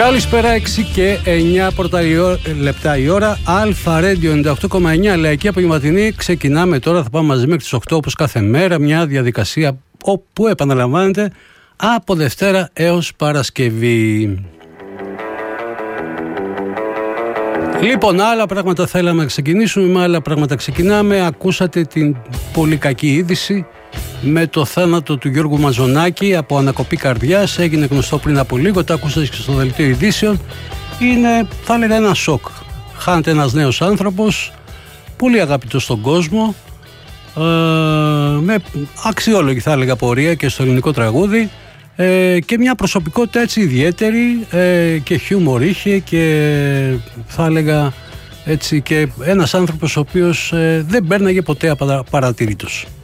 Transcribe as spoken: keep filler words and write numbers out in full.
Καλησπέρα, έξι και εννιά πρώτα λεπτά η ώρα. Αλφα Radio ενενήντα οκτώ κόμμα εννιά, λαϊκή απογευματινή. Ξεκινάμε τώρα, θα πάμε μαζί μέχρι τις οκτώ όπως κάθε μέρα. Μια διαδικασία όπου επαναλαμβάνεται από Δευτέρα έως Παρασκευή. Λοιπόν, άλλα πράγματα θέλαμε να ξεκινήσουμε, με άλλα πράγματα ξεκινάμε. Ακούσατε την πολύ κακή είδηση με το θάνατο του Γιώργου Μαζονάκη από ανακοπή καρδιάς. Έγινε γνωστό πριν από λίγο, το άκουσα και στο δελτίο ειδήσεων. Είναι, θα έλεγα, ένα σοκ. Χάνεται ένας νέος άνθρωπος, πολύ αγαπητός στον κόσμο, ε, με αξιόλογη, θα έλεγα, πορεία και στο ελληνικό τραγούδι, ε, και μια προσωπικότητα έτσι ιδιαίτερη, ε, και χιούμορ είχε και θα έλεγα έτσι και ένας άνθρωπος ο οποίος ε, δεν πέρναγε ποτέ απαρατηρήτως.